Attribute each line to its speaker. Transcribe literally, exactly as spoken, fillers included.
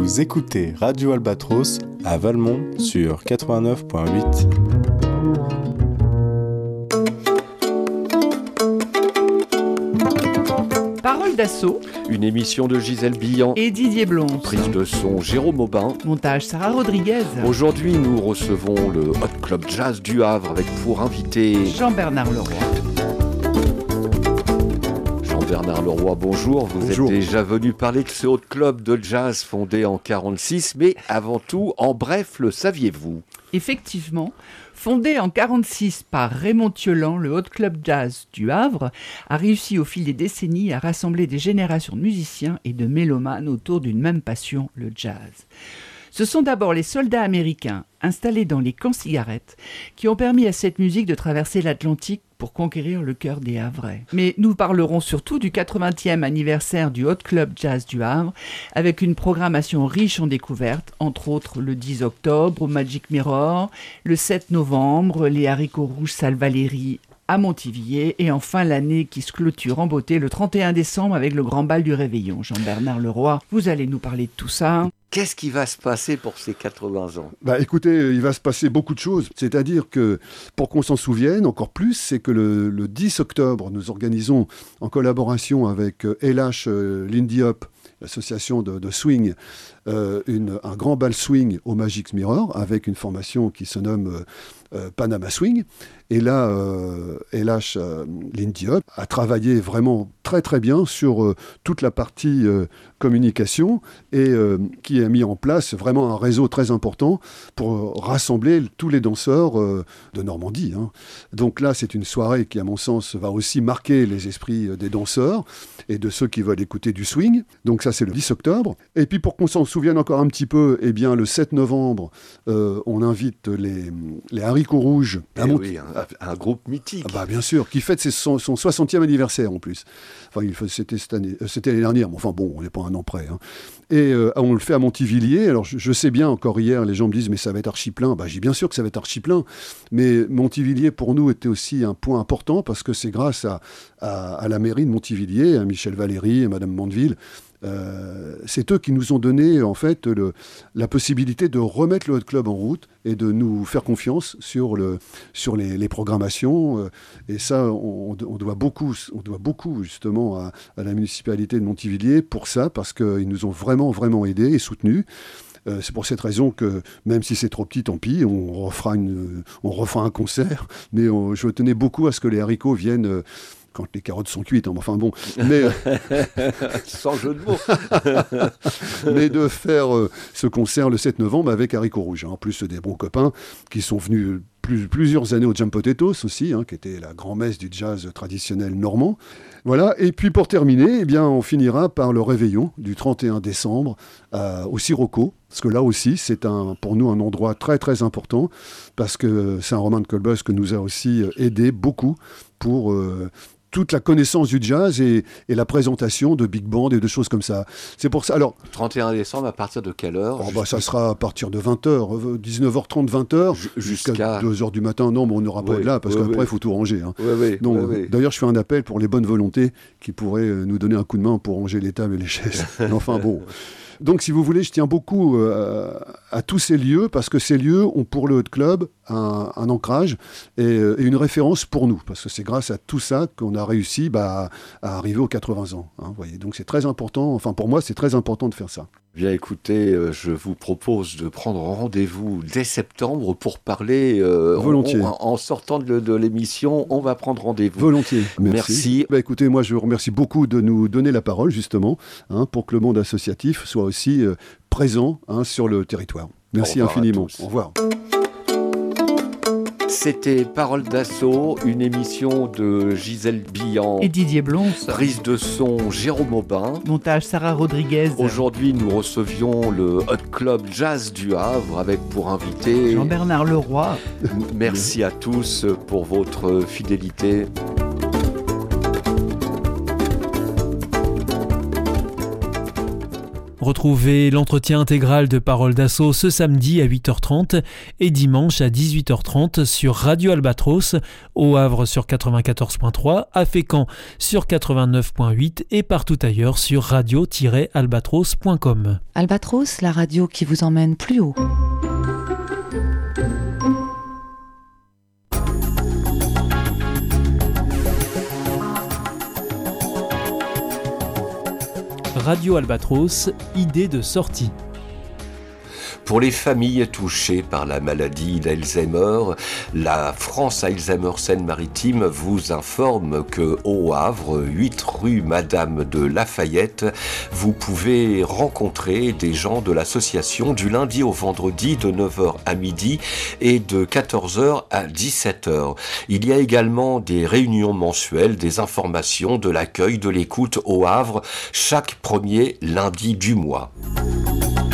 Speaker 1: Vous écoutez Radio Albatros à Valmont sur quatre-vingt-neuf virgule huit.
Speaker 2: Parole d'assaut.
Speaker 3: Une émission de Gisèle Billan
Speaker 2: et Didier Blonce.
Speaker 3: Prise de son Jérôme Aubin.
Speaker 2: Montage Sarah Rodriguez.
Speaker 3: Aujourd'hui, nous recevons le Hot Club Jazz du Havre avec pour invité
Speaker 2: Jean-Bernard Leroy.
Speaker 3: Jean-Bernard Leroy, bonjour. Vous
Speaker 4: bonjour.
Speaker 3: êtes déjà venu parler de ce Hot Club de jazz fondé en quarante-six, mais avant tout, en bref, le saviez-vous ?
Speaker 2: Effectivement, fondé en quarante-six par Raymond Thiolan, le Hot Club Jazz du Havre a réussi au fil des décennies à rassembler des générations de musiciens et de mélomanes autour d'une même passion, le jazz. Ce sont d'abord les soldats américains installés dans les camps-cigarettes qui ont permis à cette musique de traverser l'Atlantique pour conquérir le cœur des Havrais. Mais nous parlerons surtout du quatre-vingtième anniversaire du Hot Club Jazz du Havre, avec une programmation riche en découvertes, entre autres le dix octobre au Magic Mirror, le sept novembre, les haricots rouges Salle Valéry à Montivilliers, et enfin l'année qui se clôture en beauté le trente et un décembre avec le grand bal du Réveillon. Jean-Bernard Leroy, vous allez nous parler de tout ça.
Speaker 3: Qu'est-ce qui va se passer pour ces quatre-vingts ans ?
Speaker 4: Bah, écoutez, il va se passer beaucoup de choses. C'est-à-dire que, pour qu'on s'en souvienne encore plus, c'est que le, le dix octobre, nous organisons, en collaboration avec L H euh, Lindy Hop, l'association de, de swing, euh, une, un grand bal swing au Magic Mirror, avec une formation qui se nomme euh, euh, Panama Swing. Et là, euh, L H euh, Lindy Hop a travaillé vraiment très très bien sur euh, toute la partie euh, communication et euh, qui a mis en place vraiment un réseau très important pour rassembler tous les danseurs euh, de Normandie. Hein. Donc là, c'est une soirée qui, à mon sens, va aussi marquer les esprits des danseurs et de ceux qui veulent écouter du swing. Donc ça, c'est le dix octobre. Et puis, pour qu'on s'en souvienne encore un petit peu, eh bien, le sept novembre, euh, on invite les, les haricots rouges à
Speaker 3: eh
Speaker 4: Mont-
Speaker 3: oui, un, un groupe mythique.
Speaker 4: Ah bah, bien sûr, qui fête ses, son, son soixantième anniversaire en plus. Enfin, il fait, c'était, cette année, euh, c'était l'année dernière, mais enfin bon, on n'est pas un an près. Hein. Et euh, on le fait à Montivilliers. Alors je, je sais bien, encore hier, les gens me disent, mais ça va être archi plein. Bah, j'ai bien sûr que ça va être archi plein. Mais Montivilliers, pour nous, était aussi un point important parce que c'est grâce à, à, à la mairie de Montivilliers, à Michel Valéry et Madame Mandeville. Euh, c'est eux qui nous ont donné en fait le, la possibilité de remettre le Hot Club en route et de nous faire confiance sur, le, sur les, les programmations. Euh, et ça, on, on, doit beaucoup, on doit beaucoup justement à, à la municipalité de Montivilliers pour ça, parce qu'ils nous ont vraiment, vraiment aidés et soutenus. Euh, c'est pour cette raison que, même si c'est trop petit, tant pis, on refera, une, on refera un concert. Mais on, je tenais beaucoup à ce que les haricots viennent... Euh, quand les carottes sont cuites, hein, enfin bon, mais
Speaker 3: sans jeu de mots,
Speaker 4: mais de faire euh, ce concert le sept novembre avec haricots rouges. Hein. En plus, des bons copains qui sont venus plus, plusieurs années au Jam Potatoes aussi, hein, qui était la grand-messe du jazz traditionnel normand. Voilà. Et puis pour terminer, eh bien, on finira par le réveillon du trente et un décembre euh, au Sirocco. Parce que là aussi, c'est un, pour nous un endroit très très important, parce que c'est un Romain de Colbus que nous a aussi aidé beaucoup pour euh, toute la connaissance du jazz et, et la présentation de big band et de choses comme ça. C'est pour ça. Alors,
Speaker 3: trente et un décembre, à partir de quelle heure ?
Speaker 4: oh bah, ça sera à partir de vingt heures, dix-neuf heures trente, vingt heures,
Speaker 3: J-
Speaker 4: jusqu'à,
Speaker 3: jusqu'à
Speaker 4: deux heures du matin. Non, mais on n'aura pas
Speaker 3: oui,
Speaker 4: au-delà, parce
Speaker 3: oui,
Speaker 4: qu'après, il
Speaker 3: oui.
Speaker 4: faut tout ranger. Hein.
Speaker 3: Oui, oui,
Speaker 4: Donc,
Speaker 3: oui, oui.
Speaker 4: D'ailleurs, je fais un appel pour les bonnes volontés qui pourraient euh, nous donner un coup de main pour ranger les tables et les chaises. Enfin bon. Donc, si vous voulez, je tiens beaucoup euh, à tous ces lieux, parce que ces lieux ont pour le Hot Club un, un ancrage et, et une référence pour nous, parce que c'est grâce à tout ça qu'on a réussi bah, à arriver aux quatre-vingts ans. Hein, voyez. Donc, c'est très important, enfin pour moi, c'est très important de faire ça.
Speaker 3: Bien écoutez, euh, je vous propose de prendre rendez-vous dès septembre pour parler. Euh,
Speaker 4: Volontiers.
Speaker 3: On, en sortant de, de l'émission, on va prendre rendez-vous.
Speaker 4: Volontiers. Merci.
Speaker 3: Merci.
Speaker 4: Bah, écoutez, moi, je vous remercie beaucoup de nous donner la parole, justement, hein, pour que le monde associatif soit aussi euh, présent hein, sur le territoire. Merci
Speaker 3: Au revoir
Speaker 4: infiniment.
Speaker 3: à tous.
Speaker 4: Au revoir.
Speaker 3: C'était Parole d'assaut, une émission de Gisèle Billan.
Speaker 2: Et Didier Blonce.
Speaker 3: Prise de son Jérôme Aubin.
Speaker 2: Montage Sarah Rodriguez.
Speaker 3: Aujourd'hui, nous recevions le Hot Club Jazz du Havre avec pour invité
Speaker 2: Jean-Bernard Leroy.
Speaker 3: Merci à tous pour votre fidélité.
Speaker 5: Retrouvez l'entretien intégral de Parole d'Assaut ce samedi à huit heures trente et dimanche à dix-huit heures trente sur Radio Albatros, au Havre sur quatre-vingt-quatorze point trois, à Fécamp sur quatre-vingt-neuf point huit et partout ailleurs sur radio tiret albatros point com.
Speaker 6: Albatros, la radio qui vous emmène plus haut.
Speaker 5: Radio Albatros, idée de sortie.
Speaker 3: Pour les familles touchées par la maladie d'Alzheimer, la France Alzheimer Seine-Maritime vous informe que au Havre, huit rue Madame de Lafayette, vous pouvez rencontrer des gens de l'association du lundi au vendredi de neuf heures à midi et de quatorze heures à dix-sept heures. Il y a également des réunions mensuelles, des informations, de l'accueil, de l'écoute au Havre chaque premier lundi du mois.